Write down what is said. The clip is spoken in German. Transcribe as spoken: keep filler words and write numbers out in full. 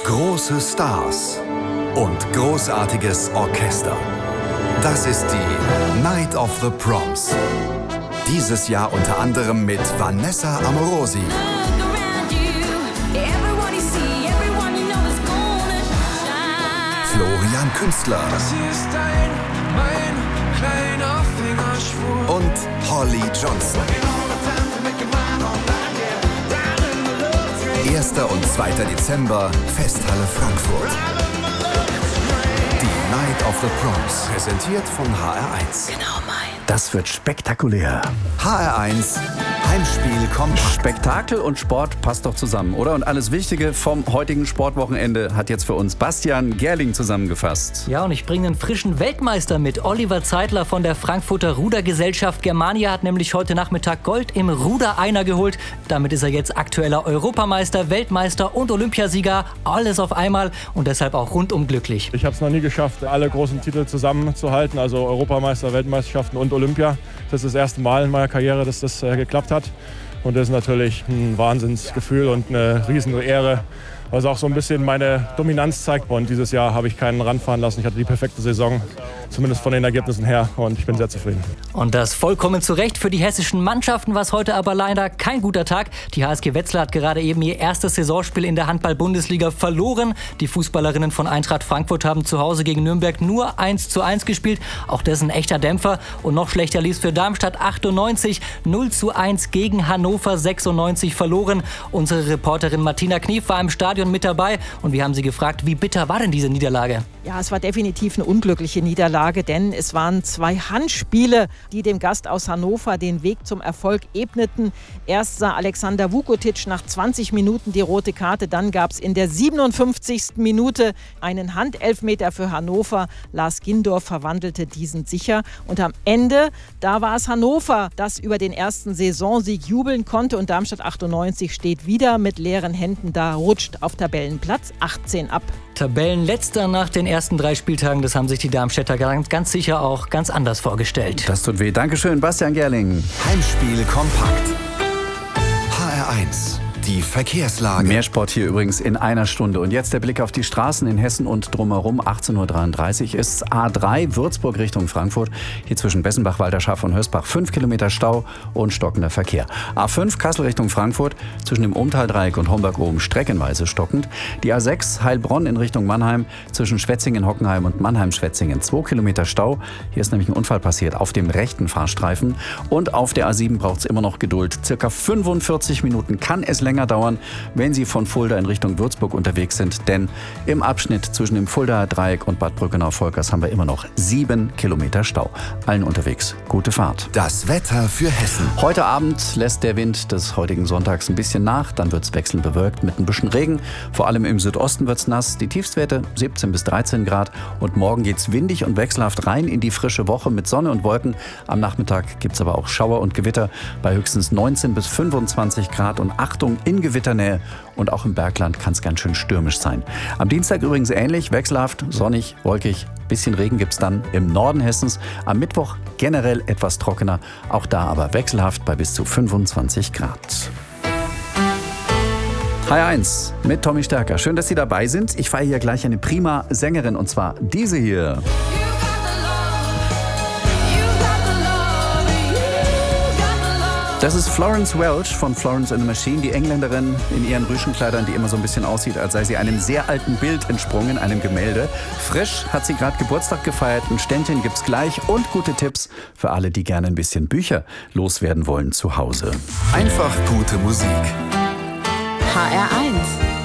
Große Stars und großartiges Orchester. Das ist die Night of the Proms. Dieses Jahr unter anderem mit Vanessa Amorosi, Florian Künstler und Holly Johnson. erster und zweiter Dezember, Festhalle Frankfurt. Die Night of the Proms, präsentiert von H R eins. Genau mein. Das wird spektakulär. H R eins, Heimspiel kompakt. Spektakel und Sport passt doch zusammen, oder? Und alles Wichtige vom heutigen Sportwochenende hat jetzt für uns Bastian Gerling zusammengefasst. Ja, und ich bringe einen frischen Weltmeister mit. Oliver Zeitler von der Frankfurter Rudergesellschaft Germania hat nämlich heute Nachmittag Gold im Ruder-Einer geholt. Damit ist er jetzt aktueller Europameister, Weltmeister und Olympiasieger. Alles auf einmal und deshalb auch rundum glücklich. Ich habe es noch nie geschafft, alle großen Titel zusammenzuhalten, also Europameister, Weltmeisterschaften und Olympia. Das ist das erste Mal in meiner Karriere, dass das äh, geklappt hat. Und das ist natürlich ein Wahnsinnsgefühl und eine riesen Ehre, was auch so ein bisschen meine Dominanz zeigt. Und dieses Jahr habe ich keinen ranfahren lassen. Ich hatte die perfekte Saison, zumindest von den Ergebnissen her. Und ich bin sehr zufrieden. Und das vollkommen zu Recht für die hessischen Mannschaften, was heute aber leider kein guter Tag. Die H S G Wetzlar hat gerade eben ihr erstes Saisonspiel in der Handball-Bundesliga verloren. Die Fußballerinnen von Eintracht Frankfurt haben zu Hause gegen Nürnberg nur eins zu eins gespielt. Auch das ein echter Dämpfer. Und noch schlechter lief es für Darmstadt achtundneunzig. null zu eins gegen Hannover sechsundneunzig verloren. Unsere Reporterin Martina Knief war im Stadion mit dabei. Und wir haben sie gefragt, wie bitter war denn diese Niederlage? Ja, es war definitiv eine unglückliche Niederlage, denn es waren zwei Handspiele, die dem Gast aus Hannover den Weg zum Erfolg ebneten. Erst sah Alexander Vukotic nach zwanzig Minuten die rote Karte, dann gab es in der siebenundfünfzigsten Minute einen Handelfmeter für Hannover. Lars Gindorf verwandelte diesen sicher und am Ende, da war es Hannover, das über den ersten Saisonsieg jubeln konnte und Darmstadt achtundneunzig steht wieder mit leeren Händen da, rutscht auf Tabellenplatz achtzehn ab. Tabellenletzter nach den ersten drei Spieltagen, das haben sich die Darmstädter ganz, ganz sicher auch ganz anders vorgestellt. Das tut weh. Dankeschön, Bastian Gerling. Heimspiel kompakt. H R eins, die Verkehrslage. Mehr Sport hier übrigens in einer Stunde. Und jetzt der Blick auf die Straßen in Hessen und drumherum. achtzehn Uhr dreiunddreißig ist A drei Würzburg Richtung Frankfurt. Hier zwischen Bessenbach, Walterschaff und Hösbach fünf Kilometer Stau und stockender Verkehr. A fünf Kassel Richtung Frankfurt zwischen dem Umtaldreieck und Homberg oben streckenweise stockend. Die A sechs Heilbronn in Richtung Mannheim zwischen Schwetzingen, Hockenheim und Mannheim-Schwetzingen zwei Kilometer Stau. Hier ist nämlich ein Unfall passiert auf dem rechten Fahrstreifen. Und auf der A sieben braucht es immer noch Geduld. Circa fünfundvierzig Minuten kann es länger dauern, wenn Sie von Fulda in Richtung Würzburg unterwegs sind. Denn im Abschnitt zwischen dem Fuldaer Dreieck und Bad Brückenau-Volkers haben wir immer noch sieben Kilometer Stau. Allen unterwegs gute Fahrt. Das Wetter für Hessen. Heute Abend lässt der Wind des heutigen Sonntags ein bisschen nach. Dann wird es wechselnd bewölkt mit ein bisschen Regen. Vor allem im Südosten wird es nass. Die Tiefstwerte siebzehn bis dreizehn Grad. Und morgen geht es windig und wechselhaft rein in die frische Woche mit Sonne und Wolken. Am Nachmittag gibt es aber auch Schauer und Gewitter bei höchstens neunzehn bis fünfundzwanzig Grad. Und Achtung, in Gewitternähe und auch im Bergland kann es ganz schön stürmisch sein. Am Dienstag übrigens ähnlich, wechselhaft, sonnig, wolkig. Bisschen Regen gibt es dann im Norden Hessens. Am Mittwoch generell etwas trockener, auch da aber wechselhaft bei bis zu fünfundzwanzig Grad. H R eins mit Tommy Stärker. Schön, dass Sie dabei sind. Ich feiere hier gleich eine prima Sängerin und zwar diese hier. Das ist Florence Welch von Florence and the Machine, die Engländerin in ihren Rüschenkleidern, die immer so ein bisschen aussieht, als sei sie einem sehr alten Bild entsprungen, einem Gemälde. Frisch hat sie gerade Geburtstag gefeiert, ein Ständchen gibt's gleich und gute Tipps für alle, die gerne ein bisschen Bücher loswerden wollen zu Hause. Einfach gute Musik. H R eins